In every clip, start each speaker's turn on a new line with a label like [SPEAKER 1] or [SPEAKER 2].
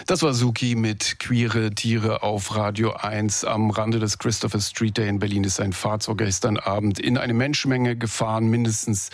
[SPEAKER 1] Das war Suki mit Queere Tiere auf Radio 1. Am Rande des Christopher Street Day in Berlin ist ein Fahrzeug gestern Abend in eine Menschenmenge gefahren. Mindestens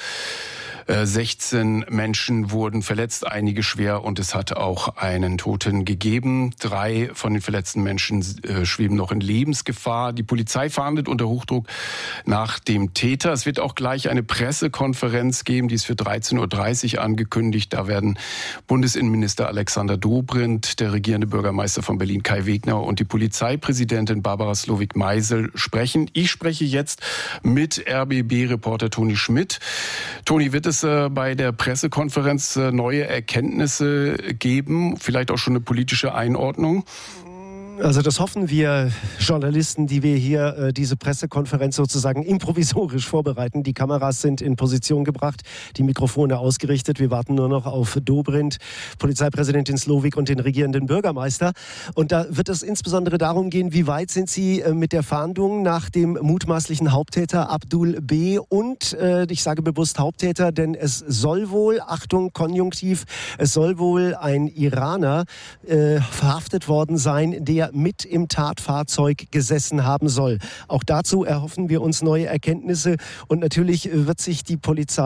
[SPEAKER 1] 16 Menschen wurden verletzt, einige schwer, und es hat auch einen Toten gegeben. 3 von den verletzten Menschen schweben noch in Lebensgefahr. Die Polizei fahndet unter Hochdruck nach dem Täter. Es wird auch gleich eine Pressekonferenz geben, die ist für 13.30 Uhr angekündigt. Da werden Bundesinnenminister Alexander Dobrindt, der regierende Bürgermeister von Berlin Kai Wegner und die Polizeipräsidentin Barbara Slowik-Meisel sprechen. Ich spreche jetzt mit RBB-Reporter Toni Schmidt. Toni, wird es bei der Pressekonferenz neue Erkenntnisse geben, vielleicht auch schon eine politische Einordnung?
[SPEAKER 2] Also das hoffen wir Journalisten, die wir hier diese Pressekonferenz sozusagen improvisorisch vorbereiten. Die Kameras sind in Position gebracht, die Mikrofone ausgerichtet. Wir warten nur noch auf Dobrindt, Polizeipräsidentin Slowik und den regierenden Bürgermeister. Und da wird es insbesondere darum gehen, wie weit sind sie mit der Fahndung nach dem mutmaßlichen Haupttäter Abdul B. Und ich sage bewusst Haupttäter, denn es soll wohl, Achtung, Konjunktiv, es soll wohl ein Iraner verhaftet worden sein, der mit im Tatfahrzeug gesessen haben soll. Auch dazu erhoffen wir uns neue Erkenntnisse, und natürlich werden sich die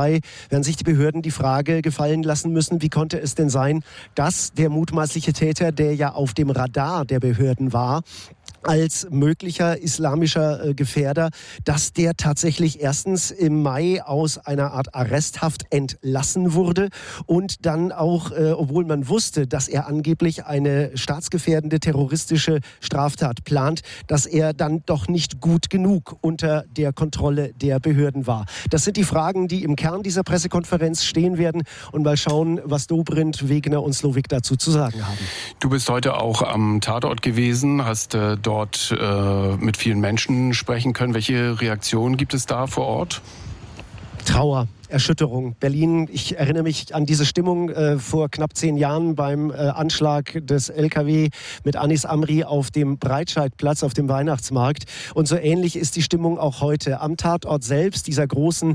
[SPEAKER 2] Behörden die Frage gefallen lassen müssen, wie konnte es denn sein, dass der mutmaßliche Täter, der ja auf dem Radar der Behörden war, als möglicher islamischer Gefährder, dass der tatsächlich erstens im Mai aus einer Art Arresthaft entlassen wurde und dann auch, obwohl man wusste, dass er angeblich eine staatsgefährdende terroristische Straftat plant, dass er dann doch nicht gut genug unter der Kontrolle der Behörden war. Das sind die Fragen, die im Kern dieser Pressekonferenz stehen werden, und mal schauen, was Dobrindt, Wegner und Slowik dazu zu sagen haben.
[SPEAKER 1] Du bist heute auch am Tatort gewesen, hast dort mit vielen Menschen sprechen können. Welche Reaktionen gibt es da vor Ort?
[SPEAKER 2] Trauer, Erschütterung. Berlin, ich erinnere mich an diese Stimmung vor knapp 10 Jahren beim Anschlag des LKW mit Anis Amri auf dem Breitscheidplatz, auf dem Weihnachtsmarkt. Und so ähnlich ist die Stimmung auch heute. Am Tatort selbst, dieser großen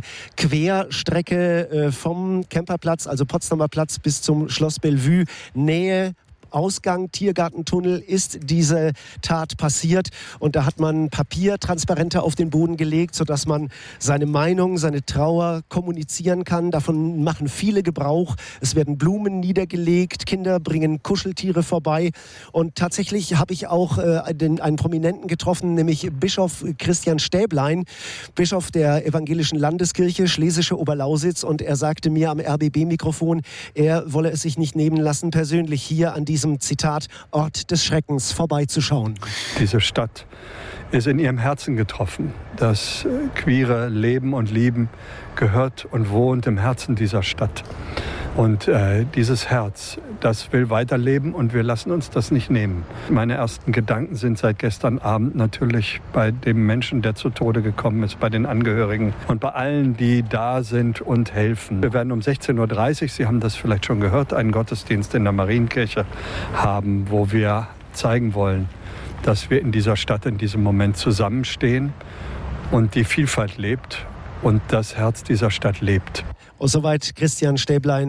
[SPEAKER 2] Querstrecke vom Kemperplatz, also Potsdamer Platz, bis zum Schloss Bellevue, Nähe Ausgang, Tiergartentunnel, ist diese Tat passiert. Und da hat man Papiertransparente auf den Boden gelegt, sodass man seine Meinung, seine Trauer kommunizieren kann. Davon machen viele Gebrauch. Es werden Blumen niedergelegt, Kinder bringen Kuscheltiere vorbei. Und tatsächlich habe ich auch einen Prominenten getroffen, nämlich Bischof Christian Stäblein, Bischof der Evangelischen Landeskirche Schlesische Oberlausitz. Und er sagte mir am RBB-Mikrofon, er wolle es sich nicht nehmen lassen, persönlich hier an diesem Zitat Ort des Schreckens vorbeizuschauen.
[SPEAKER 3] Diese Stadt ist in ihrem Herzen getroffen. Das queere Leben und Lieben gehört und wohnt im Herzen dieser Stadt. Und dieses Herz, das will weiterleben, und wir lassen uns das nicht nehmen. Meine ersten Gedanken sind seit gestern Abend natürlich bei dem Menschen, der zu Tode gekommen ist, bei den Angehörigen und bei allen, die da sind und helfen. Wir werden um 16.30 Uhr, Sie haben das vielleicht schon gehört, einen Gottesdienst in der Marienkirche haben, wo wir zeigen wollen, dass wir in dieser Stadt in diesem Moment zusammenstehen und die Vielfalt lebt und das Herz dieser Stadt lebt.
[SPEAKER 2] Und soweit Christian Stäblein.